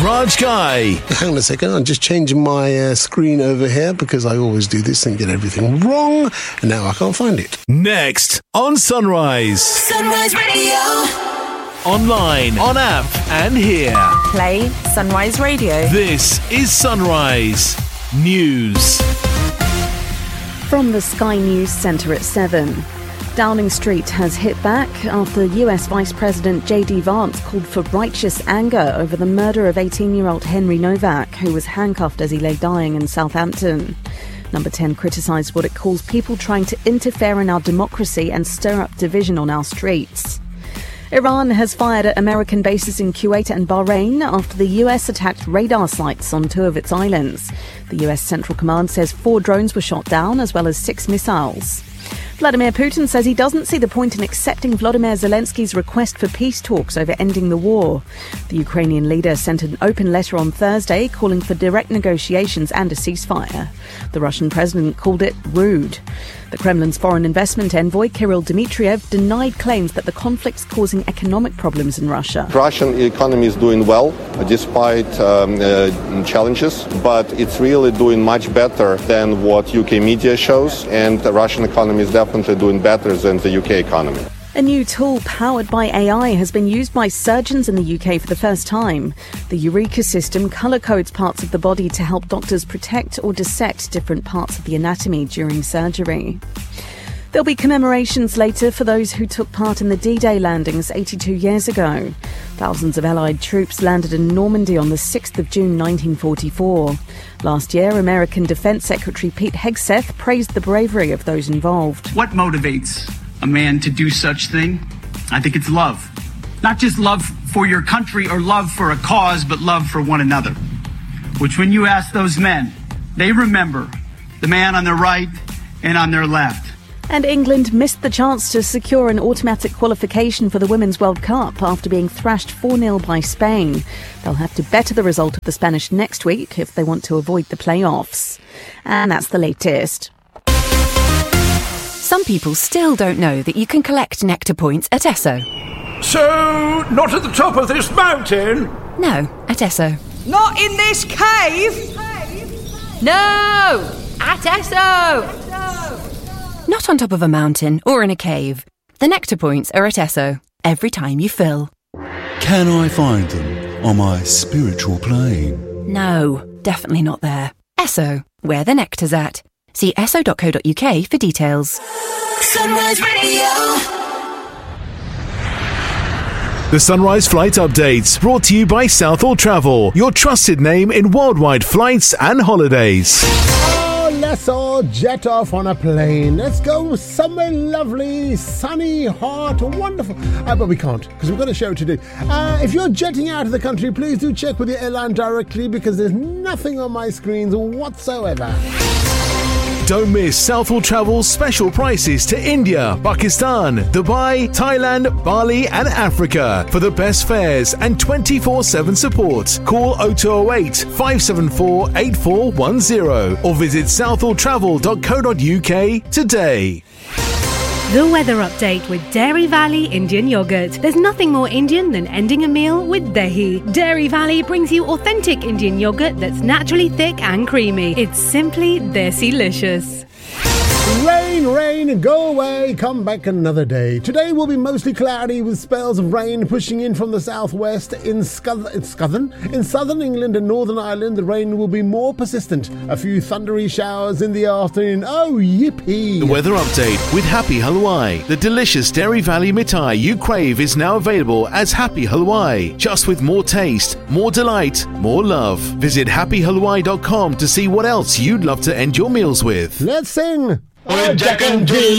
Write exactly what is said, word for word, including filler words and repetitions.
Raj Guy. Hang on a second, I'm just changing my uh, screen over here because I always do this and get everything wrong, and now I can't find it. Next on Sunrise. Sunrise Radio. Online, on app, and here. Play Sunrise Radio. This is Sunrise News. From the Sky News Centre at seven. Downing Street has hit back after U S Vice President J D Vance called for righteous anger over the murder of eighteen-year-old Henry Novak, who was handcuffed as he lay dying in Southampton. Number ten criticised what it calls people trying to interfere in our democracy and stir up division on our streets. Iran has fired at American bases in Kuwait and Bahrain after the U S attacked radar sites on two of its islands. The U S Central Command says four drones were shot down as well as six missiles. Vladimir Putin says he doesn't see the point in accepting Volodymyr Zelensky's request for peace talks over ending the war. The Ukrainian leader sent an open letter on Thursday calling for direct negotiations and a ceasefire. The Russian president called it rude. The Kremlin's foreign investment envoy Kirill Dmitriev denied claims that the conflict's causing economic problems in Russia. The Russian economy is doing well despite um, uh, challenges, but it's really doing much better than what U K media shows, and the Russian economy is definitely doing better than the U K economy. A new tool powered by A I has been used by surgeons in the U K for the first time. The Eureka system colour codes parts of the body to help doctors protect or dissect different parts of the anatomy during surgery. There'll be commemorations later for those who took part in the D-Day landings eighty-two years ago. Thousands of Allied troops landed in Normandy on the sixth of June nineteen forty-four. Last year, American Defence Secretary Pete Hegseth praised the bravery of those involved. What motivates a man to do such thing? I think it's love. Not just love for your country or love for a cause, but love for one another. Which when you ask those men, they remember the man on their right and on their left. And England missed the chance to secure an automatic qualification for the Women's World Cup after being thrashed four nil by Spain. They'll have to better the result of the Spanish next week if they want to avoid the playoffs. And that's the latest. Some people still don't know that you can collect Nectar points at Esso. So, not at the top of this mountain? No, at Esso. Not in this cave? No! At Esso! Not on top of a mountain or in a cave. The Nectar points are at Esso every time you fill. Can I find them on my spiritual plane? No, definitely not there. Esso, where the nectar's at. See esso dot co dot uk for details. Sunrise Radio. The Sunrise Flight Updates, brought to you by Southall Travel, your trusted name in worldwide flights and holidays. Let's all jet off on a plane. Let's go somewhere lovely, sunny, hot, wonderful. Uh, but we can't, because we've got a show to do. Uh, if you're jetting out of the country, please do check with your airline directly, because there's nothing on my screens whatsoever. Don't miss Southall Travel's special prices to India, Pakistan, Dubai, Thailand, Bali and Africa. For the best fares and twenty-four seven support, call oh two oh eight, five seven four, eight four one oh or visit southall travel dot co dot uk today. The weather update with Dairy Valley Indian Yogurt. There's nothing more Indian than ending a meal with dahi. Dairy Valley brings you authentic Indian yogurt that's naturally thick and creamy. It's simply desi-licious. Rain, rain, go away, come back another day. Today will be mostly cloudy with spells of rain pushing in from the southwest. In, Scoth- in Southern, in southern England and Northern Ireland, the rain will be more persistent. A few thundery showers in the afternoon. Oh, yippee! The weather update with Happy Halwai. The delicious Dairy Valley mithai you crave is now available as Happy Halwai. Just with more taste, more delight, more love. Visit happy halwai dot com to see what else you'd love to end your meals with. Let's sing! Jack and Jill.